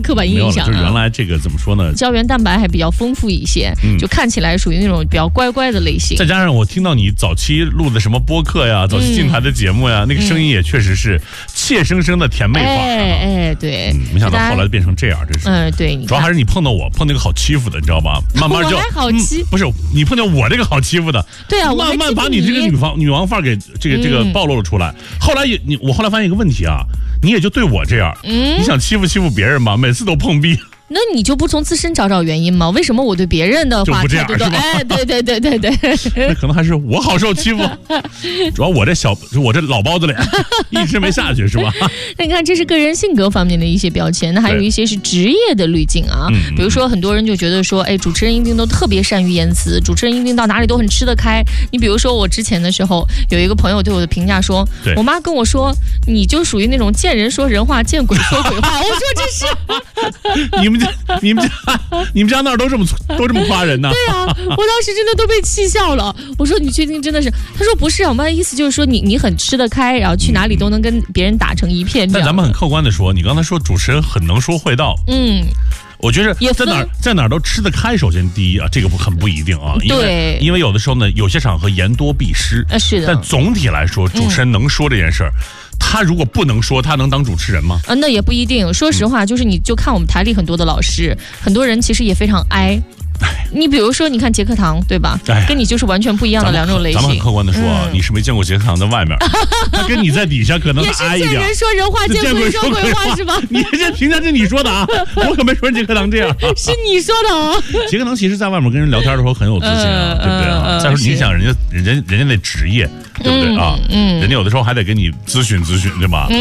刻板印象。 就是原来这个怎么说呢？ 胶原蛋白还比较丰富一些，就看起来属于那种比较乖乖的类型。 再加上我听到你早期录的什么播客呀，早期进台的节目呀，那个声音也确实是怯生生的甜妹话。 对， 没想到后来变成这样，真是。 对， 主要还是你碰到我，碰到一个好欺负的，你知道吧？慢慢就我还好欺不是你碰见我这个好欺负的， 对啊， 慢慢把你这个女王范儿给这个暴露了出来。后来我后来发现一个问题啊，你也就对我这样，你想欺负别人吧，每次都碰壁。 那你就不从自身找原因吗？为什么我对别人的话态度都对，那可能还是我好受欺负，主要我这老包子脸一直没下去是吧？ 那你看，这是个人性格方面的一些标签，那还有一些是职业的滤镜啊。比如说，很多人就觉得说，主持人一定都特别善于言辞，主持人一定到哪里都很吃得开。你比如说，我之前的时候有一个朋友对我的评价说，我妈跟我说，你就属于那种见人说人话，见鬼说鬼话。我说这是你们家那儿都这么夸人呢？ 对啊，我当时真的都被气笑了。我说你确定真的是？他说不是啊，我妈的意思就是说你很吃得开，然后去哪里都能跟别人打成一片。 但咱们很客观的说，你刚才说主持人很能说会道，我觉得在哪儿都吃得开。首先第一啊，这个很不一定啊，因为有的时候呢，有些场合言多必失， 是的。 但总体来说，主持人能说这件事儿。他如果不能说，他能当主持人吗？ 那也不一定。说实话，就是你就看我们台里很多的老师，很多人其实也非常哀。你比如说，你看杰克堂，对吧？跟你就是完全不一样的两种类型。 咱们很客观的说啊，你是没见过杰克堂在外面，他跟你在底下可能哀一点。 也是见人说人话，见鬼说鬼话是吧？ 你这评价是你说的啊，我可没说杰克堂这样。 是你说的啊。 杰克堂其实在外面跟人聊天的时候很有自信啊，对不对啊？再说你想人家那职业，对不对啊？人家有的时候还得给你咨询，对吧？